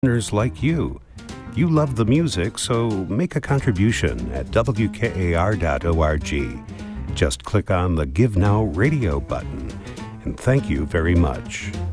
listeners like you. You love the music, so make a contribution at wkar.org. Just click on the Give Now Radio button. And thank you very much.